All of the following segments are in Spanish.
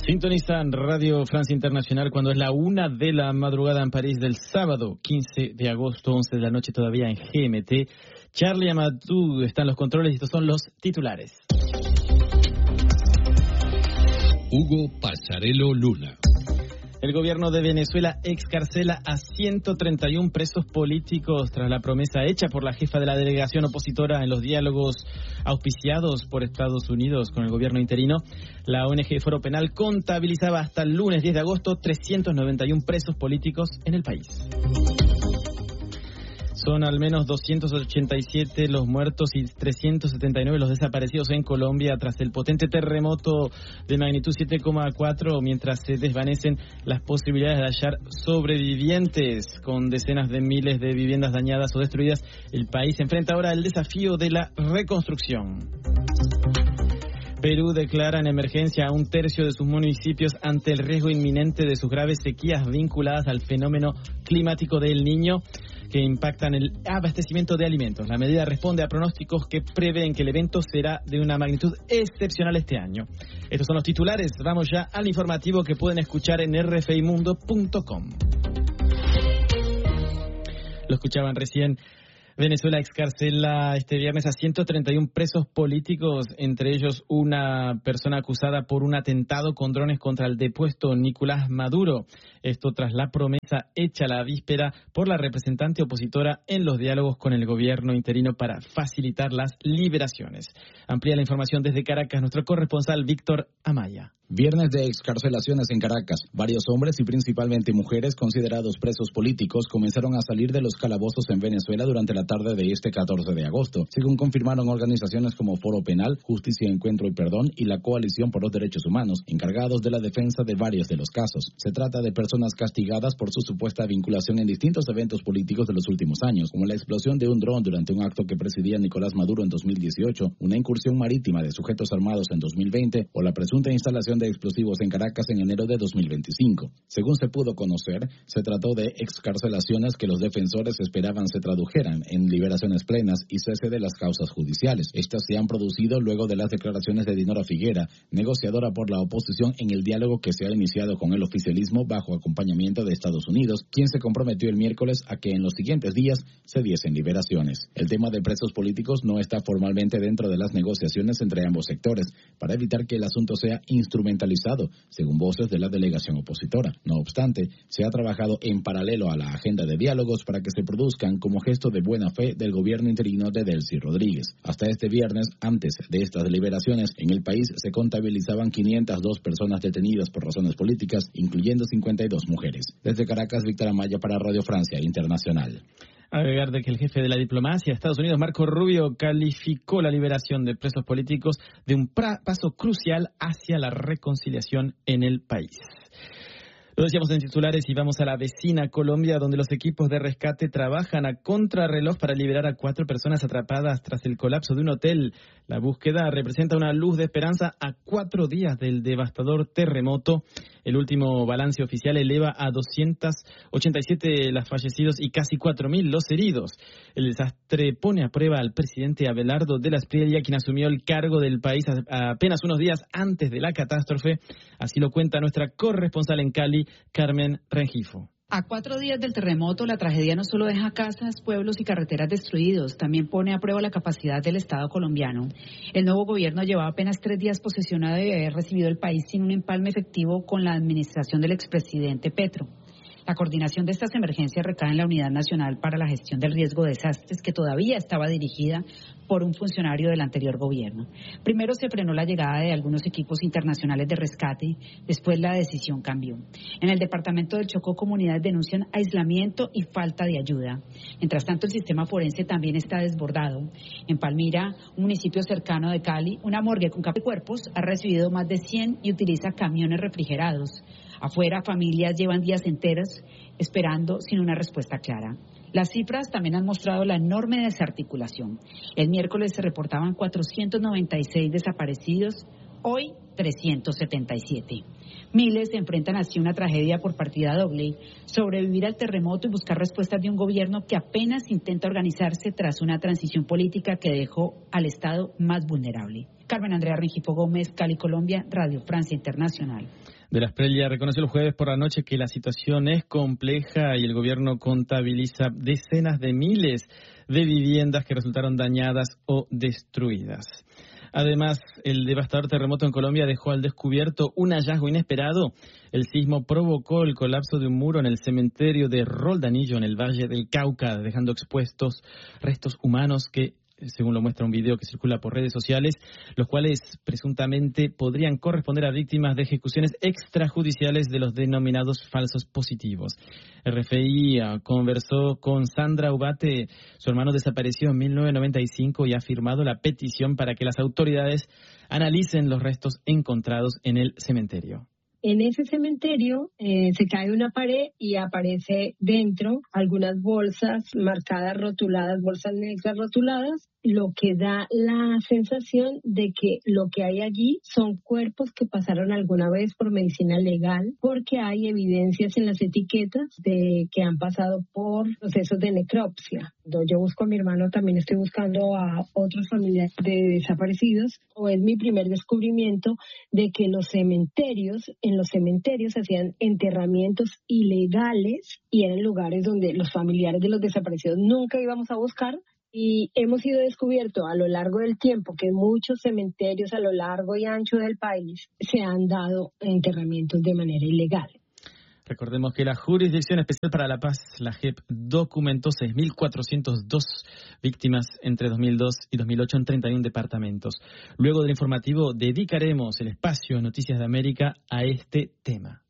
Sintonizan Radio Francia Internacional cuando es la 1 de la madrugada en París del sábado 15 de agosto, 11 de la noche todavía en GMT. Charlie Amadou está en los controles y estos son los titulares. Hugo Passarello Luna. El gobierno de Venezuela excarcela a 131 presos políticos tras la promesa hecha por la jefa de la delegación opositora en los diálogos auspiciados por Estados Unidos con el gobierno interino. La ONG Foro Penal contabilizaba hasta el lunes 10 de agosto 391 presos políticos en el país. Son al menos 287 los muertos y 379 los desaparecidos en Colombia tras el potente terremoto de magnitud 7,4, mientras se desvanecen las posibilidades de hallar sobrevivientes. Con decenas de miles de viviendas dañadas o destruidas, el país enfrenta ahora el desafío de la reconstrucción. Perú declara en emergencia a un tercio de sus municipios ante el riesgo inminente de sus graves sequías vinculadas al fenómeno climático del Niño, que impactan el abastecimiento de alimentos. La medida responde a pronósticos que prevén que el evento será de una magnitud excepcional este año. Estos son los titulares. Vamos ya al informativo que pueden escuchar en rfimundo.com. Lo escuchaban recién. Venezuela excarcela este viernes a 131 presos políticos, entre ellos una persona acusada por un atentado con drones contra el depuesto Nicolás Maduro. Esto tras la promesa hecha la víspera por la representante opositora en los diálogos con el gobierno interino para facilitar las liberaciones. Amplía la información desde Caracas nuestro corresponsal Víctor Amaya. Viernes de excarcelaciones en Caracas. Varios hombres y principalmente mujeres considerados presos políticos comenzaron a salir de los calabozos en Venezuela durante la tarde de este 14 de agosto, según confirmaron organizaciones como Foro Penal, Justicia, Encuentro y Perdón y la Coalición por los Derechos Humanos, encargados de la defensa de varios de los casos. Se trata de personas castigadas por su supuesta vinculación en distintos eventos políticos de los últimos años, como la explosión de un dron durante un acto que presidía Nicolás Maduro en 2018, una incursión marítima de sujetos armados en 2020 o la presunta instalación de explosivos en Caracas en enero de 2025. Según se pudo conocer, se trató de excarcelaciones que los defensores esperaban se tradujeran en liberaciones plenas y cese de las causas judiciales. Estas se han producido luego de las declaraciones de Dinora Figuera, negociadora por la oposición en el diálogo que se ha iniciado con el oficialismo bajo acompañamiento de Estados Unidos, quien se comprometió el miércoles a que en los siguientes días se diesen liberaciones. El tema de presos políticos no está formalmente dentro de las negociaciones entre ambos sectores, para evitar que el asunto sea instrumentalizado, según voces de la delegación opositora. No obstante, se ha trabajado en paralelo a la agenda de diálogos para que se produzcan como gesto de buena fe del gobierno interino de Delcy Rodríguez. Hasta este viernes, antes de estas deliberaciones, en el país se contabilizaban 502 personas detenidas por razones políticas, incluyendo 52 mujeres. Desde Caracas, Víctor Amaya para Radio Francia Internacional. Agregar de que el jefe de la diplomacia de Estados Unidos, Marco Rubio, calificó la liberación de presos políticos de un paso crucial hacia la reconciliación en el país. Lo decíamos en titulares y vamos a la vecina Colombia, donde los equipos de rescate trabajan a contrarreloj para liberar a 4 personas atrapadas tras el colapso de un hotel. La búsqueda representa una luz de esperanza a 4 días del devastador terremoto. El último balance oficial eleva a 287 los fallecidos y casi 4.000 los heridos. El desastre pone a prueba al presidente Abelardo de la Espriella, quien asumió el cargo del país apenas unos días antes de la catástrofe. Así lo cuenta nuestra corresponsal en Cali, Carmen Rengifo. A 4 días del terremoto, la tragedia no solo deja casas, pueblos y carreteras destruidos, también pone a prueba la capacidad del Estado colombiano. El nuevo gobierno llevaba apenas 3 días posesionado y haber recibido el país sin un empalme efectivo con la administración del expresidente Petro. La coordinación de estas emergencias recae en la Unidad Nacional para la Gestión del Riesgo de Desastres, que todavía estaba dirigida por un funcionario del anterior gobierno. Primero se frenó la llegada de algunos equipos internacionales de rescate, después la decisión cambió. En el departamento del Chocó, comunidades denuncian aislamiento y falta de ayuda. Mientras tanto, el sistema forense también está desbordado. En Palmira, un municipio cercano de Cali, una morgue con cuerpos ha recibido más de 100 y utiliza camiones refrigerados. Afuera, familias llevan días enteros esperando sin una respuesta clara. Las cifras también han mostrado la enorme desarticulación. El miércoles se reportaban 496 desaparecidos, hoy 377. Miles se enfrentan así a una tragedia por partida doble, sobrevivir al terremoto y buscar respuestas de un gobierno que apenas intenta organizarse tras una transición política que dejó al Estado más vulnerable. Carmen Andrea Rengifo Gómez, Cali, Colombia, Radio Francia Internacional. de la Esprella reconoció el jueves por la noche que la situación es compleja y el gobierno contabiliza decenas de miles de viviendas que resultaron dañadas o destruidas. Además, el devastador terremoto en Colombia dejó al descubierto un hallazgo inesperado. El sismo provocó el colapso de un muro en el cementerio de Roldanillo, en el Valle del Cauca, dejando expuestos restos humanos que, según lo muestra un video que circula por redes sociales, los cuales presuntamente podrían corresponder a víctimas de ejecuciones extrajudiciales de los denominados falsos positivos. RFI conversó con Sandra Ubate, su hermano desapareció en 1995 y ha firmado la petición para que las autoridades analicen los restos encontrados en el cementerio. En ese cementerio se cae una pared y aparece dentro algunas bolsas marcadas, rotuladas, bolsas negras rotuladas, lo que da la sensación de que lo que hay allí son cuerpos que pasaron alguna vez por medicina legal, porque hay evidencias en las etiquetas de que han pasado por procesos de necropsia. Yo busco a mi hermano, también estoy buscando a otros familiares de desaparecidos, o es mi primer descubrimiento de que en los cementerios hacían enterramientos ilegales y eran lugares donde los familiares de los desaparecidos nunca íbamos a buscar. Y hemos sido descubiertos a lo largo del tiempo que en muchos cementerios a lo largo y ancho del país se han dado enterramientos de manera ilegal. Recordemos que la Jurisdicción Especial para la Paz, la JEP, documentó 6.402 víctimas entre 2002 y 2008 en 31 departamentos. Luego del informativo dedicaremos el espacio Noticias de América a este tema.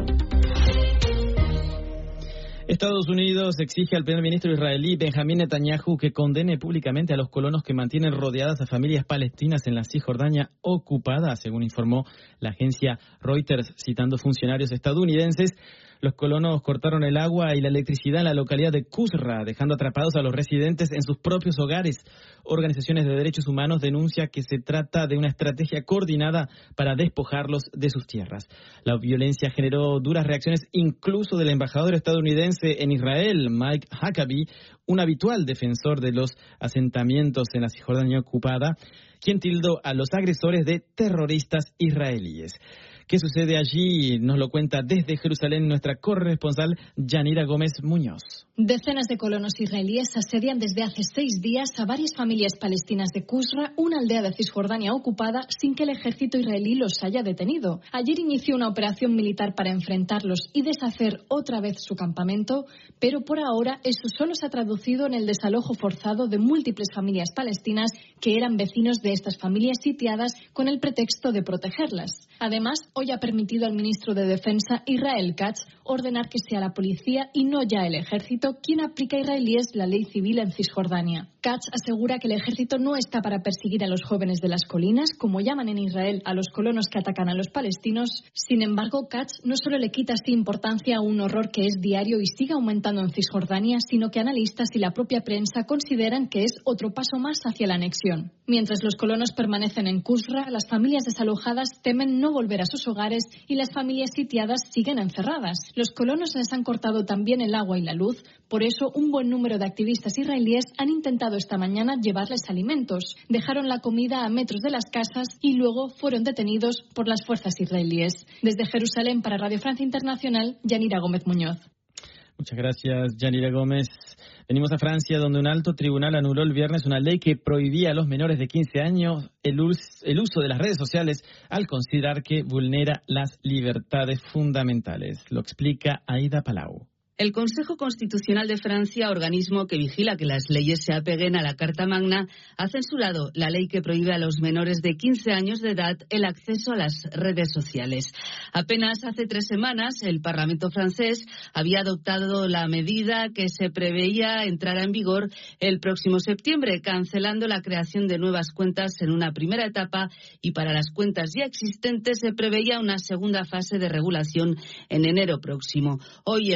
Estados Unidos exige al primer ministro israelí Benjamín Netanyahu que condene públicamente a los colonos que mantienen rodeadas a familias palestinas en la Cisjordania ocupada, según informó la agencia Reuters, citando funcionarios estadounidenses. Los colonos cortaron el agua y la electricidad en la localidad de Qusra, dejando atrapados a los residentes en sus propios hogares. Organizaciones de derechos humanos denuncian que se trata de una estrategia coordinada para despojarlos de sus tierras. La violencia generó duras reacciones incluso del embajador estadounidense en Israel, Mike Huckabee, un habitual defensor de los asentamientos en la Cisjordania ocupada, quien tildó a los agresores de terroristas israelíes. ¿Qué sucede allí? Nos lo cuenta desde Jerusalén nuestra corresponsal Yanira Gómez Muñoz. Decenas de colonos israelíes asedian desde hace 6 días a varias familias palestinas de Qusra, una aldea de Cisjordania ocupada, sin que el ejército israelí los haya detenido. Ayer inició una operación militar para enfrentarlos y deshacer otra vez su campamento, pero por ahora eso solo se ha traducido en el desalojo forzado de múltiples familias palestinas que eran vecinos de estas familias sitiadas con el pretexto de protegerlas. Además, hoy ha permitido al ministro de Defensa, Israel Katz, ordenar que sea la policía y no ya el ejército quien aplica a israelíes la ley civil en Cisjordania. Katz asegura que el ejército no está para perseguir a los jóvenes de las colinas, como llaman en Israel a los colonos que atacan a los palestinos. Sin embargo, Katz no solo le quita así importancia a un horror que es diario y sigue aumentando en Cisjordania, sino que analistas y la propia prensa consideran que es otro paso más hacia la anexión. Mientras los colonos permanecen en Qusra, las familias desalojadas temen no volver a sus hogares y las familias sitiadas siguen encerradas. Los colonos les han cortado también el agua y la luz, por eso un buen número de activistas israelíes han intentado esta mañana llevarles alimentos. Dejaron la comida a metros de las casas y luego fueron detenidos por las fuerzas israelíes. Desde Jerusalén para Radio Francia Internacional, Yanira Gómez Muñoz. Muchas gracias, Yanira Gómez. Venimos a Francia, donde un alto tribunal anuló el viernes una ley que prohibía a los menores de 15 años el uso de las redes sociales al considerar que vulnera las libertades fundamentales. Lo explica Aida Palau. El Consejo Constitucional de Francia, organismo que vigila que las leyes se apeguen a la Carta Magna, ha censurado la ley que prohíbe a los menores de 15 años de edad el acceso a las redes sociales. Apenas hace 3 semanas, el Parlamento francés había adoptado la medida que se preveía entrara en vigor el próximo septiembre, cancelando la creación de nuevas cuentas en una primera etapa, y para las cuentas ya existentes se preveía una segunda fase de regulación en enero próximo. Hoy el Consejo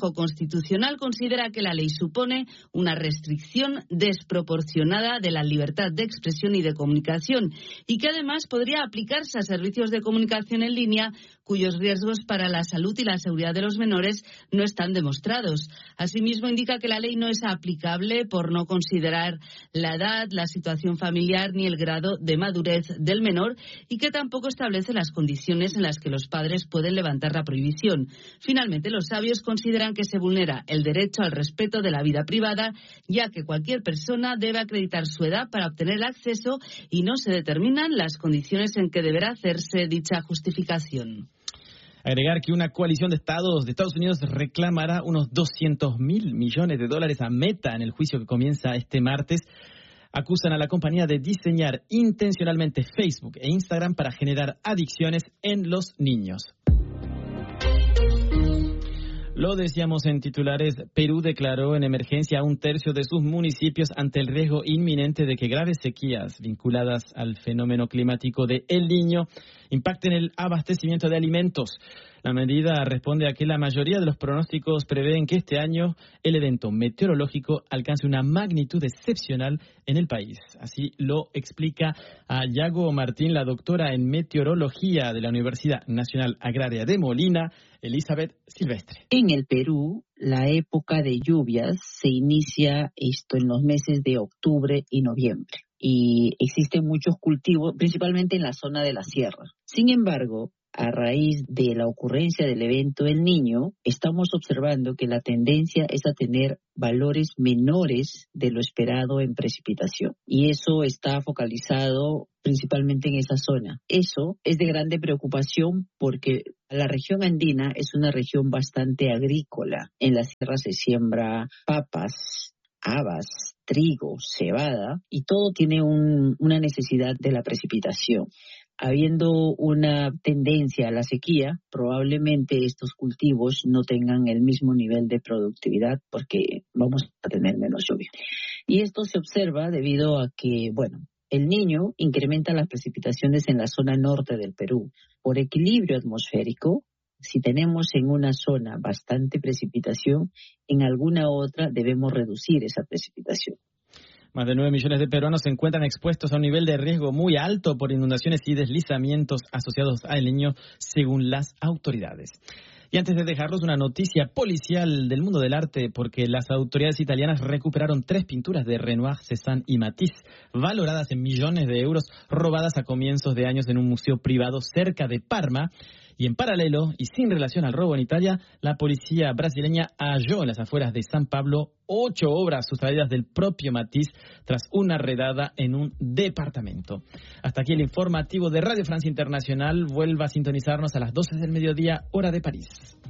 Consejo Constitucional considera que la ley supone una restricción desproporcionada de la libertad de expresión y de comunicación y que además podría aplicarse a servicios de comunicación en línea cuyos riesgos para la salud y la seguridad de los menores no están demostrados. Asimismo, indica que la ley no es aplicable por no considerar la edad, la situación familiar ni el grado de madurez del menor y que tampoco establece las condiciones en las que los padres pueden levantar la prohibición. Finalmente, los sabios consideran que se vulnera el derecho al respeto de la vida privada, ya que cualquier persona debe acreditar su edad para obtener el acceso y no se determinan las condiciones en que deberá hacerse dicha justificación. Agregar que una coalición de Estados Unidos reclamará unos $200.000 millones a Meta en el juicio que comienza este martes. Acusan a la compañía de diseñar intencionalmente Facebook e Instagram para generar adicciones en los niños. Lo decíamos en titulares, Perú declaró en emergencia a un tercio de sus municipios ante el riesgo inminente de que graves sequías vinculadas al fenómeno climático de El Niño impacten el abastecimiento de alimentos. La medida responde a que la mayoría de los pronósticos prevén que este año el evento meteorológico alcance una magnitud excepcional en el país. Así lo explica a Yago Martín, la doctora en meteorología de la Universidad Nacional Agraria de Molina, Elizabeth Silvestre. En el Perú, la época de lluvias se inicia en los meses de octubre y noviembre. Y existen muchos cultivos, principalmente en la zona de la sierra. Sin embargo, a raíz de la ocurrencia del evento El Niño, estamos observando que la tendencia es a tener valores menores de lo esperado en precipitación. Y eso está focalizado principalmente en esa zona. Eso es de grande preocupación porque la región andina es una región bastante agrícola. En la sierra se siembra papas, habas, trigo, cebada y todo tiene una necesidad de la precipitación. Habiendo una tendencia a la sequía, probablemente estos cultivos no tengan el mismo nivel de productividad porque vamos a tener menos lluvia. Y esto se observa debido a que, El Niño incrementa las precipitaciones en la zona norte del Perú. Por equilibrio atmosférico, si tenemos en una zona bastante precipitación, en alguna otra debemos reducir esa precipitación. Más de 9 millones de peruanos se encuentran expuestos a un nivel de riesgo muy alto por inundaciones y deslizamientos asociados a El Niño, según las autoridades. Y antes de dejarlos, una noticia policial del mundo del arte, porque las autoridades italianas recuperaron 3 pinturas de Renoir, Cézanne y Matisse, valoradas en millones de euros, robadas a comienzos de años en un museo privado cerca de Parma. Y en paralelo, y sin relación al robo en Italia, la policía brasileña halló en las afueras de San Pablo 8 obras sustraídas del propio Matisse tras una redada en un departamento. Hasta aquí el informativo de Radio Francia Internacional. Vuelva a sintonizarnos a las 12 del mediodía, hora de París.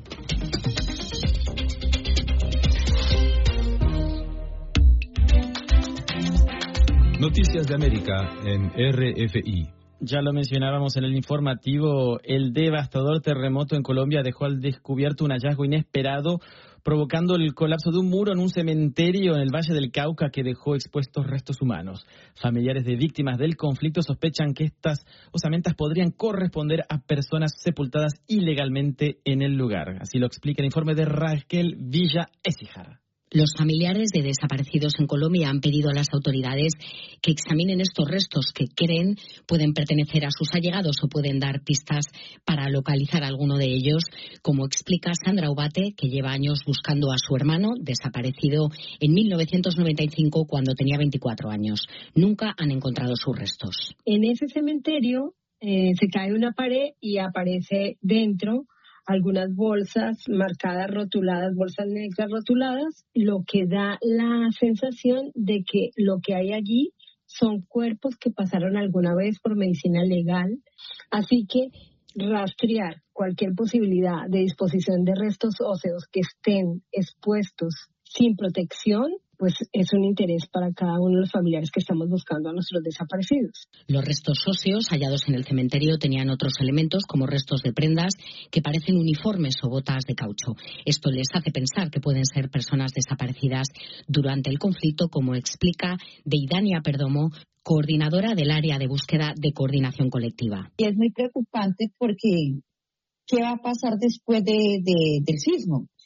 Noticias de América en RFI. Ya lo mencionábamos en el informativo, el devastador terremoto en Colombia dejó al descubierto un hallazgo inesperado, provocando el colapso de un muro en un cementerio en el Valle del Cauca que dejó expuestos restos humanos. Familiares de víctimas del conflicto sospechan que estas osamentas podrían corresponder a personas sepultadas ilegalmente en el lugar. Así lo explica el informe de Raquel Villa Écijar. Los familiares de desaparecidos en Colombia han pedido a las autoridades que examinen estos restos que creen pueden pertenecer a sus allegados o pueden dar pistas para localizar a alguno de ellos, como explica Sandra Ubate, que lleva años buscando a su hermano, desaparecido en 1995 cuando tenía 24 años. Nunca han encontrado sus restos. En ese cementerio se cae una pared y aparece dentro algunas bolsas marcadas, rotuladas, bolsas negras rotuladas, lo que da la sensación de que lo que hay allí son cuerpos que pasaron alguna vez por medicina legal. Así que rastrear cualquier posibilidad de disposición de restos óseos que estén expuestos sin protección, pues es un interés para cada uno de los familiares que estamos buscando a nuestros desaparecidos. Los restos óseos hallados en el cementerio tenían otros elementos como restos de prendas que parecen uniformes o botas de caucho. Esto les hace pensar que pueden ser personas desaparecidas durante el conflicto, como explica Deidania Perdomo, coordinadora del área de búsqueda de coordinación colectiva. Y es muy preocupante porque ¿qué va a pasar después del sismo? ¿Sí?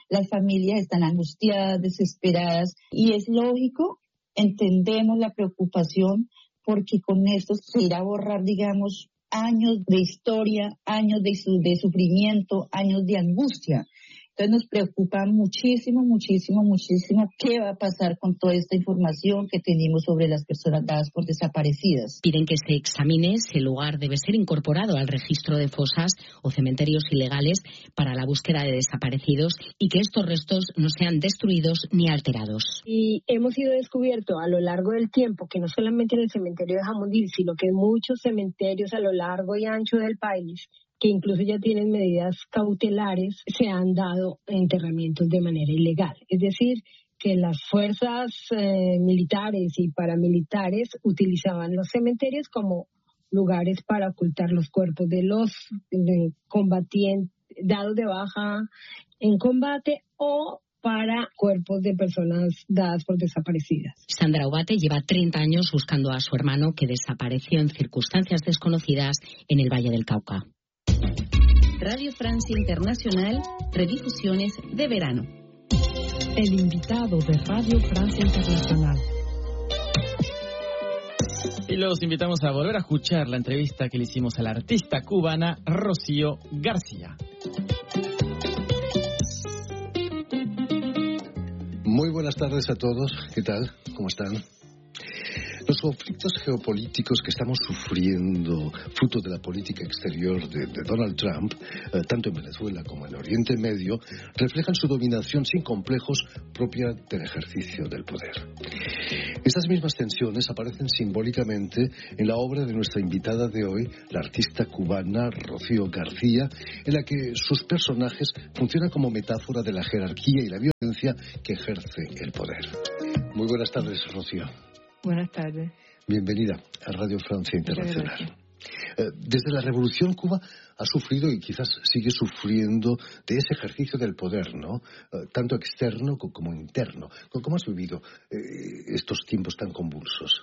las familias están angustiadas, desesperadas, y es lógico, entendemos la preocupación, porque con esto se irá a borrar, digamos, años de historia, años de sufrimiento, años de angustia. Entonces nos preocupa muchísimo qué va a pasar con toda esta información que tenemos sobre las personas dadas por desaparecidas. Piden que se examine si el lugar debe ser incorporado al registro de fosas o cementerios ilegales para la búsqueda de desaparecidos y que estos restos no sean destruidos ni alterados. Y hemos sido descubiertos a lo largo del tiempo que no solamente en el cementerio de Jamundí, sino que en muchos cementerios a lo largo y ancho del país, que incluso ya tienen medidas cautelares, se han dado enterramientos de manera ilegal. Es decir, que las fuerzas militares y paramilitares utilizaban los cementerios como lugares para ocultar los cuerpos de los combatientes dados de baja en combate o para cuerpos de personas dadas por desaparecidas. Sandra Obate lleva 30 años buscando a su hermano que desapareció en circunstancias desconocidas en el Valle del Cauca. Radio Francia Internacional, redifusiones de verano. El invitado de Radio Francia Internacional. Y los invitamos a volver a escuchar la entrevista que le hicimos a la artista cubana Rocío García. Muy buenas tardes a todos. ¿Qué tal? ¿Cómo están? Los conflictos geopolíticos que estamos sufriendo, fruto de la política exterior de Donald Trump, tanto en Venezuela como en Oriente Medio, reflejan su dominación sin complejos propia del ejercicio del poder. Estas mismas tensiones aparecen simbólicamente en la obra de nuestra invitada de hoy, la artista cubana Rocío García, en la que sus personajes funcionan como metáfora de la jerarquía y la violencia que ejerce el poder. Muy buenas tardes, Rocío. Buenas tardes. Bienvenida a Radio Francia Internacional. Desde la Revolución, Cuba ha sufrido y quizás sigue sufriendo de ese ejercicio del poder, ¿no? Tanto externo como interno. ¿Cómo has vivido estos tiempos tan convulsos?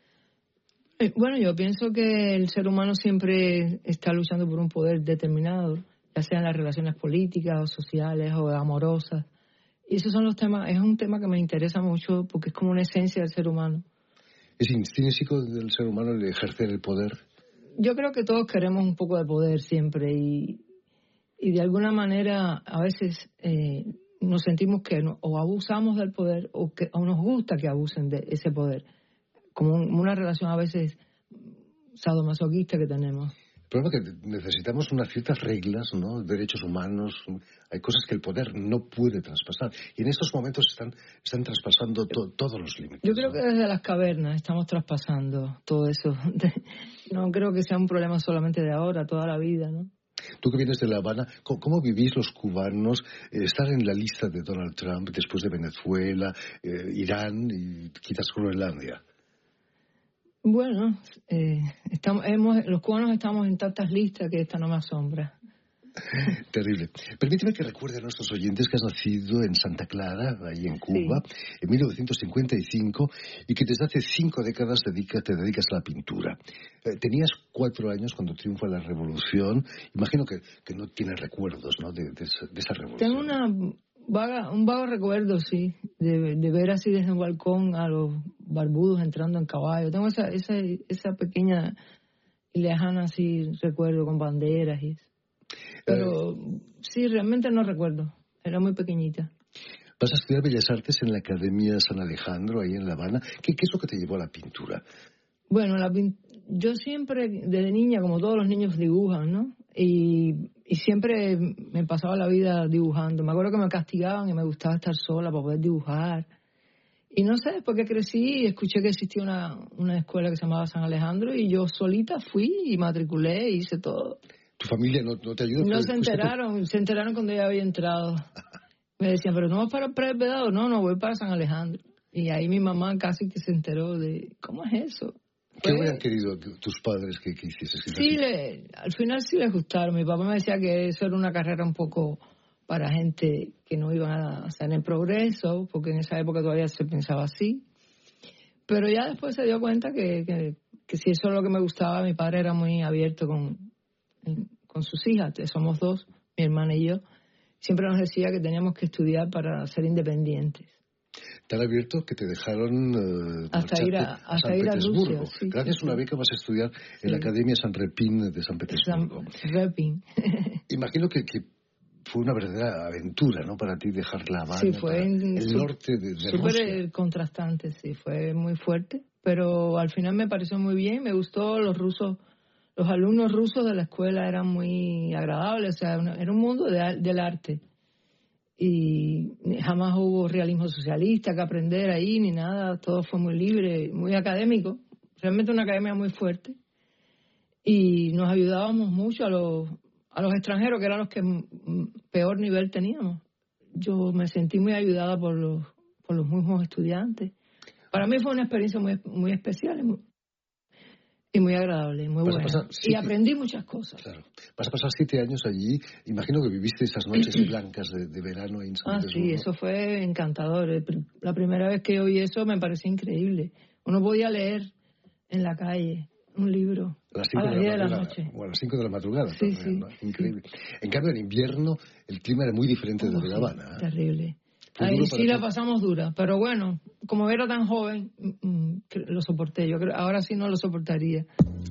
Bueno, yo pienso que el ser humano siempre está luchando por un poder determinado, ya sean las relaciones políticas o sociales o amorosas. Y esos son los temas, es un tema que me interesa mucho porque es como una esencia del ser humano. ¿Es intrínseco del ser humano el ejercer el poder? Yo creo que todos queremos un poco de poder siempre y de alguna manera a veces nos sentimos que o abusamos del poder o nos gusta que abusen de ese poder, como una relación a veces sadomasoquista que tenemos. El problema es que necesitamos unas ciertas reglas, ¿no? Derechos humanos, hay cosas que el poder no puede traspasar. Y en estos momentos están traspasando todos los límites. Yo creo que desde las cavernas estamos traspasando todo eso. No creo que sea un problema solamente de ahora, toda la vida, ¿no? Tú que vienes de La Habana, ¿cómo vivís los cubanos estar en la lista de Donald Trump después de Venezuela, Irán y quizás Groenlandia? Bueno, los cubanos estamos en tantas listas que esta no me asombra. Terrible. Permíteme que recuerde a nuestros oyentes que has nacido en Santa Clara, ahí en Cuba, en 1955, y que desde hace 5 décadas te dedicas a la pintura. Tenías 4 años cuando triunfa la revolución. Imagino que no tienes recuerdos, ¿no?, de esa revolución. Tengo un vago recuerdo, sí, de ver así desde un balcón a los barbudos entrando en caballo. Tengo esa pequeña y lejana así recuerdo con banderas y eso. Pero sí, realmente no recuerdo. Era muy pequeñita. Vas a estudiar Bellas Artes en la Academia San Alejandro, ahí en La Habana. ¿Qué es lo que te llevó a la pintura? Bueno, yo siempre, desde niña, como todos los niños, dibujan, ¿no? Y siempre me pasaba la vida dibujando. Me acuerdo que me castigaban y me gustaba estar sola para poder dibujar. Y no sé, después que crecí, escuché que existía una escuela que se llamaba San Alejandro y yo solita fui y matriculé y hice todo. ¿Tu familia no te ayudó? No se enteraron cuando ya había entrado. Me decían, pero no vas para el Vedado. No, voy para San Alejandro. Y ahí mi mamá casi que se enteró de, ¿cómo es eso? ¿Qué hubieran querido tus padres que hicieses? Sí, al final sí les gustaron. Mi papá me decía que eso era una carrera un poco para gente que no iban a hacer el progreso, porque en esa época todavía se pensaba así. Pero ya después se dio cuenta que si eso es lo que me gustaba, mi padre era muy abierto con sus hijas. Somos 2, mi hermana y yo. siempre nos decía que teníamos que estudiar para ser independientes. Te han abierto que te dejaron hasta ir a Petersburgo. Rusia. Sí, Gracias a una beca vas a estudiar en la Academia San Repin de San Petersburgo. Imagino que fue una verdadera aventura, ¿no? Para ti dejar La Habana, sí, fue el norte de Rusia. Súper contrastante, sí, fue muy fuerte, pero al final me pareció muy bien, me gustó los alumnos rusos de la escuela eran muy agradables, o sea, era un mundo del arte. Y jamás hubo realismo socialista que aprender ahí, ni nada, todo fue muy libre, muy académico, realmente una academia muy fuerte. Y nos ayudábamos mucho a los extranjeros, que eran los que peor nivel teníamos. Yo me sentí muy ayudada por los mismos estudiantes. Para mí fue una experiencia muy, muy especial y muy agradable, muy buena. Y aprendí muchas cosas. Claro. Vas a pasar 7 años allí. Imagino que viviste esas noches blancas de verano en San Petersburgo. Sí, eso fue encantador. La primera vez que oí eso me pareció increíble. Uno podía leer en la calle un libro a las 10 de la noche. O a las 5 de la madrugada. Sí, también, ¿no? Increíble. En cambio, en invierno el clima era muy diferente de La Habana. Terrible. Ahí sí la pasamos dura, pero bueno, como era tan joven, lo soporté. Yo creo, ahora sí no lo soportaría.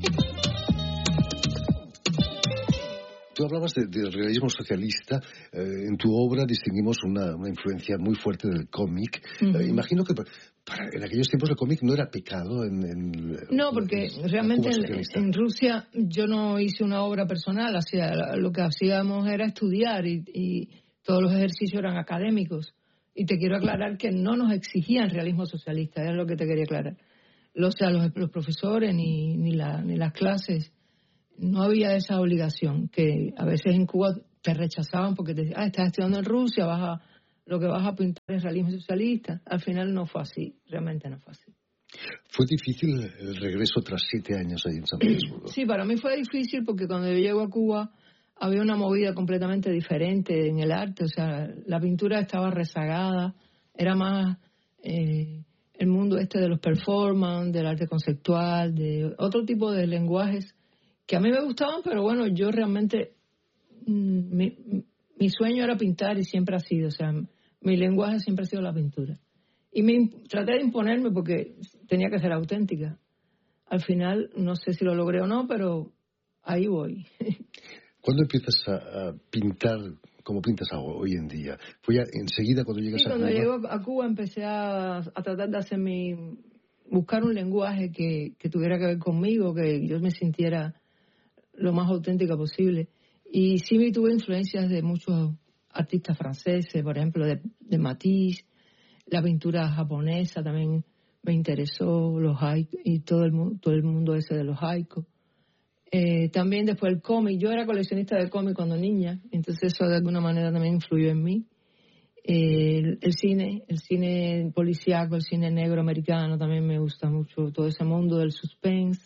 Tú hablabas del realismo socialista. En tu obra distinguimos una influencia muy fuerte del cómic. Imagino que en aquellos tiempos el cómic no era pecado. No, porque realmente en Rusia yo no hice una obra personal. Lo que hacíamos era estudiar y todos los ejercicios eran académicos. Y te quiero aclarar que no nos exigían realismo socialista, es lo que te quería aclarar. Los profesores ni las clases, no había esa obligación, que a veces en Cuba te rechazaban porque te decían, estás estudiando en Rusia, lo que vas a pintar es realismo socialista. Al final no fue así, realmente no fue así. ¿Fue difícil el regreso tras 7 años ahí en San Petersburgo? Sí, para mí fue difícil porque cuando yo llego a Cuba había una movida completamente diferente en el arte, o sea, la pintura estaba rezagada, era más el mundo de los performance, del arte conceptual, de otro tipo de lenguajes que a mí me gustaban, pero bueno, yo realmente, mi sueño era pintar y siempre ha sido, o sea, mi lenguaje siempre ha sido la pintura. Y traté de imponerme porque tenía que ser auténtica. Al final, no sé si lo logré o no, pero ahí voy. ¿Cuándo empiezas a pintar como pintas hoy en día? ¿Fue ya enseguida cuando llegas a Cuba? Cuando llego a Cuba empecé a tratar de buscar un lenguaje que tuviera que ver conmigo, que yo me sintiera lo más auténtica posible. Y sí me tuve influencias de muchos artistas franceses, por ejemplo, de Matisse, la pintura japonesa también me interesó, los haiku, y todo el mundo ese de los haiku. También después el cómic, yo era coleccionista de cómic cuando niña, entonces eso de alguna manera también influyó en mí. El cine policíaco, el cine negro americano también me gusta mucho, todo ese mundo del suspense.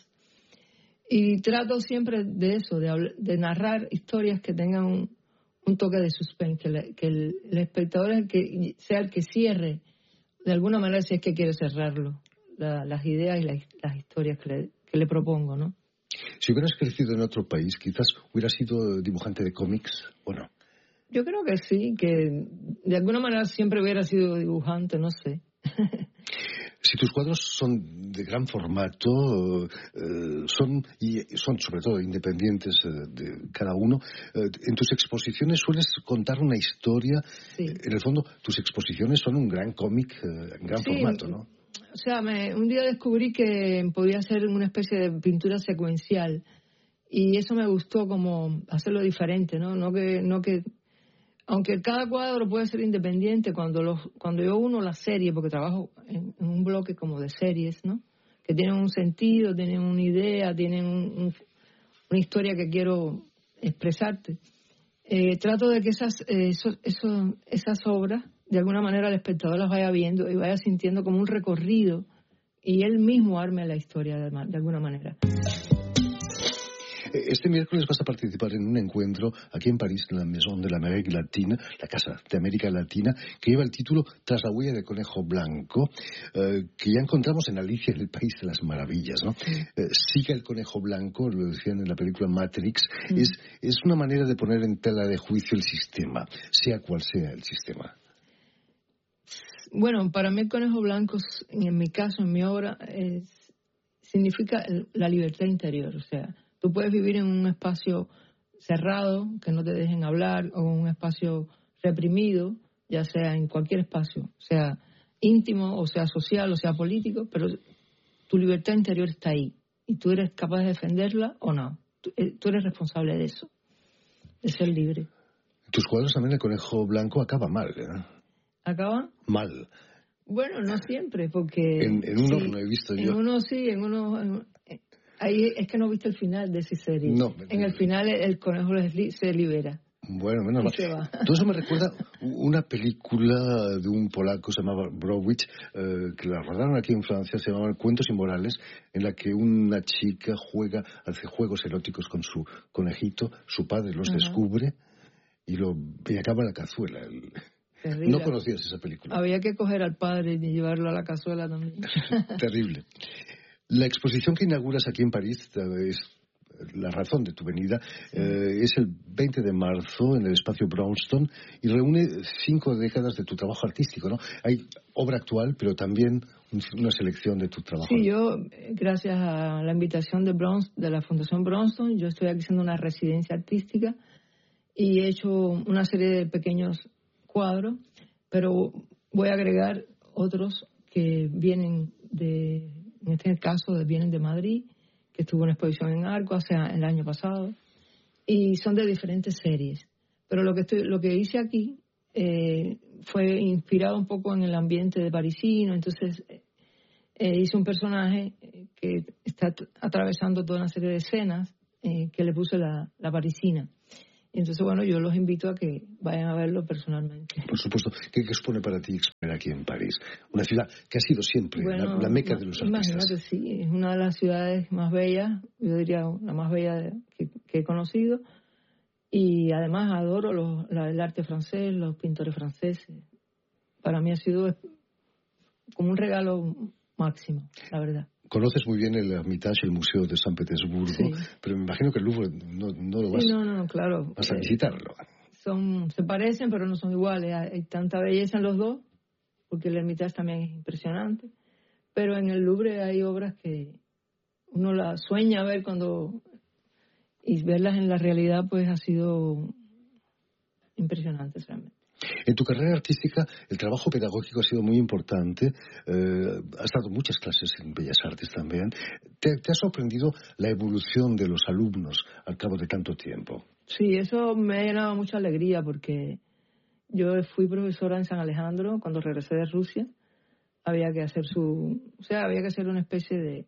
Y trato siempre de eso, de narrar historias que tengan un toque de suspense, que el espectador sea el que cierre, de alguna manera, si es que quiere cerrarlo, las ideas y las historias que le propongo, ¿no? Si hubieras crecido en otro país, quizás hubieras sido dibujante de cómics, ¿o no? Yo creo que sí, que de alguna manera siempre hubiera sido dibujante, no sé. Si tus cuadros son de gran formato, son sobre todo independientes de cada uno, en tus exposiciones sueles contar una historia. Sí. En el fondo, tus exposiciones son un gran cómic en gran formato, ¿no? O sea, un día descubrí que podía hacer una especie de pintura secuencial y eso me gustó, como hacerlo diferente, ¿no? No que aunque cada cuadro puede ser independiente, cuando yo uno la serie, porque trabajo en un bloque como de series, ¿no? Que tienen un sentido, tienen una idea, tienen una historia que quiero expresarte. Trato de que esas obras, de alguna manera el espectador las vaya viendo y vaya sintiendo como un recorrido y él mismo arme la historia de alguna manera. Este miércoles vas a participar en un encuentro aquí en París, en la Maison de l'Amérique Latine, la Casa de América Latina, que lleva el título Tras la huella del conejo blanco, que ya encontramos en Alicia en el País de las Maravillas, ¿no? Sigue el conejo blanco, lo decían en la película Matrix, es una manera de poner en tela de juicio el sistema, sea cual sea el sistema. Bueno, para mí el conejo blanco, en mi caso, en mi obra, significa la libertad interior. O sea, tú puedes vivir en un espacio cerrado, que no te dejen hablar, o en un espacio reprimido, ya sea en cualquier espacio, sea íntimo, o sea social, o sea político, pero tu libertad interior está ahí. Y tú eres capaz de defenderla o no. Tú eres responsable de eso, de ser libre. En tus cuadros también el conejo blanco acaba mal, ¿eh? ¿Acaba? Mal. Bueno, no siempre, porque... En un horno he visto yo. En uno sí, en uno... Ahí es que no viste el final de esa serie. No. En el final el conejo se libera. Bueno, menos mal. Todo eso me recuerda una película de un polaco, se llamaba Browitz, que la rodaron aquí en Francia, se llamaba Cuentos Inmorales, en la que una chica hace juegos eróticos con su conejito, su padre los descubre y acaba la cazuela. Terrible. No conocías esa película. Había que coger al padre y llevarlo a la cazuela también. Terrible. La exposición que inauguras aquí en París es la razón de tu venida. Es el 20 de marzo en el espacio Braunston y reúne 5 décadas de tu trabajo artístico, ¿no? Hay obra actual, pero también una selección de tu trabajo. Sí, yo, gracias a la invitación de la Fundación Braunston, yo estoy aquí haciendo una residencia artística y he hecho una serie de pequeños cuadros, pero voy a agregar otros que vienen en este caso vienen de Madrid, que estuvo en exposición en Arco el año pasado, y son de diferentes series. Pero lo que hice aquí fue inspirado un poco en el ambiente de parisino, entonces hice un personaje que está atravesando toda una serie de escenas que le puse la parisina. Entonces, bueno, yo los invito a que vayan a verlo personalmente. Por supuesto. ¿Qué supone para ti exponer aquí en París? Una ciudad que ha sido siempre la meca de los artistas. Imagínate, sí, es una de las ciudades más bellas, yo diría la más bella que he conocido. Y además adoro el arte francés, los pintores franceses. Para mí ha sido como un regalo máximo, la verdad. Conoces muy bien el Hermitage, el Museo de San Petersburgo, sí. Pero me imagino que el Louvre no lo vas, claro. Vas a visitarlo. Se parecen, pero no son iguales. Hay tanta belleza en los dos, porque el Hermitage también es impresionante. Pero en el Louvre hay obras que uno las sueña ver y verlas en la realidad, pues ha sido impresionante realmente. En tu carrera artística, el trabajo pedagógico ha sido muy importante. Has dado muchas clases en Bellas Artes también. ¿Te ha sorprendido la evolución de los alumnos al cabo de tanto tiempo? Sí, eso me ha llenado mucha alegría porque yo fui profesora en San Alejandro cuando regresé de Rusia. Había que hacer una especie de...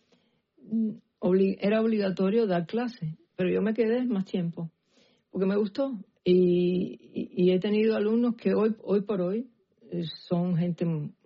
Era obligatorio dar clases, pero yo me quedé más tiempo porque me gustó. Y he tenido alumnos que hoy por hoy son gente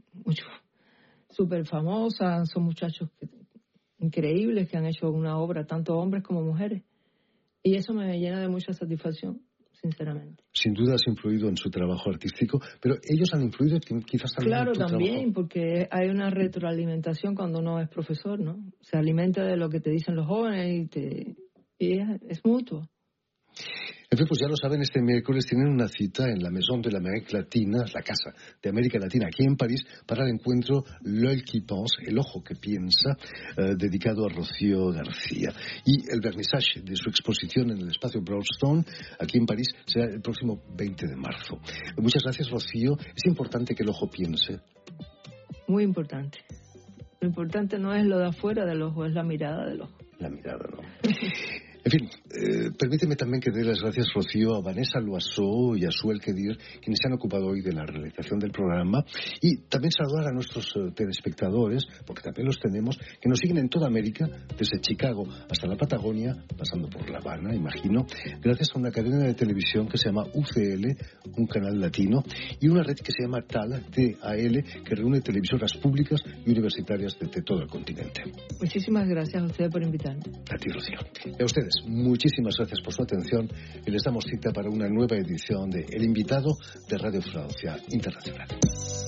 súper famosa, son muchachos increíbles que han hecho una obra, tanto hombres como mujeres. Y eso me llena de mucha satisfacción, sinceramente. Sin duda has influido en su trabajo artístico, pero ellos han influido quizás también en tu trabajo. Claro, también, porque hay una retroalimentación cuando uno es profesor, ¿no? Se alimenta de lo que te dicen los jóvenes y es mutuo. En fin, pues ya lo saben, este miércoles tienen una cita en la Maison de l'Amérique Latine, la Casa de América Latina, aquí en París, para el encuentro L'Œil qui pense, el ojo que piensa, dedicado a Rocío García. Y el vernissage de su exposición en el espacio Braunston, aquí en París, será el próximo 20 de marzo. Muchas gracias, Rocío. Es importante que el ojo piense. Muy importante. Lo importante no es lo de afuera del ojo, es la mirada del ojo. La mirada, ¿no? En fin, permíteme también que dé las gracias, Rocío, a Vanessa Loiseau y a Suel Kedir, quienes se han ocupado hoy de la realización del programa, y también saludar a nuestros telespectadores, porque también los tenemos, que nos siguen en toda América, desde Chicago hasta la Patagonia, pasando por La Habana, imagino, gracias a una cadena de televisión que se llama UCL, un canal latino, y una red que se llama TAL, que reúne televisoras públicas y universitarias de todo el continente. Muchísimas gracias a ustedes por invitarme. A ti, Rocío. Y a ustedes, muchísimas gracias por su atención y les damos cita para una nueva edición de El Invitado de Radio Francia Internacional.